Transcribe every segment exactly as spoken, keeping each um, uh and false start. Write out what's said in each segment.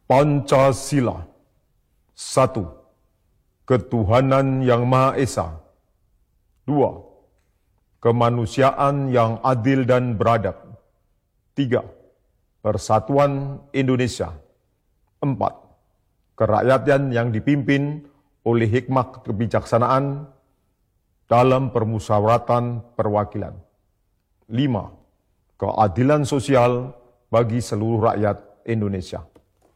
Pancasila. Satu, ketuhanan yang Maha Esa. Dua, kemanusiaan yang adil dan beradab. Tiga, persatuan Indonesia. Empat, kerakyatan yang dipimpin oleh hikmah kebijaksanaan dalam permusyawaratan perwakilan. Lima, keadilan sosial bagi seluruh rakyat Indonesia.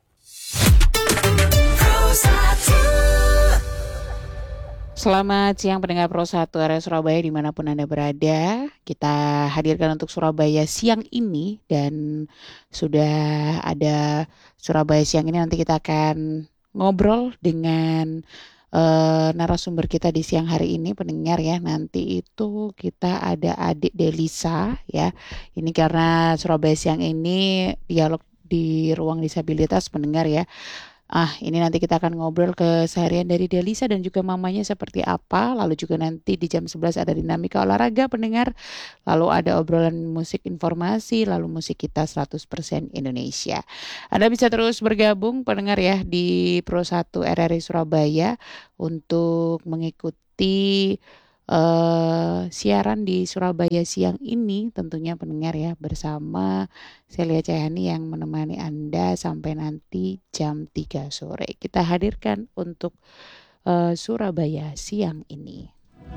Selamat siang pendengar Pro satu area Surabaya dimanapun Anda berada. Kita hadirkan untuk Surabaya siang ini dan sudah ada Surabaya siang ini. Nanti kita akan ngobrol dengan uh, narasumber kita di siang hari ini pendengar ya. Nanti itu kita ada Adik Delisa ya. Ini karena Surabaya siang ini dialog di ruang disabilitas pendengar ya. Ah, ini nanti kita akan ngobrol keseharian dari Delisa dan juga mamanya seperti apa. Lalu juga nanti di jam sebelas ada dinamika olahraga pendengar. Lalu ada obrolan musik informasi, lalu musik kita seratus persen Indonesia. Anda bisa terus bergabung pendengar ya di Pro satu R R I Surabaya untuk mengikuti Uh, siaran di Surabaya siang ini tentunya pendengar ya bersama Celia Cayani yang menemani Anda sampai nanti jam tiga sore. Kita hadirkan untuk uh, Surabaya siang ini.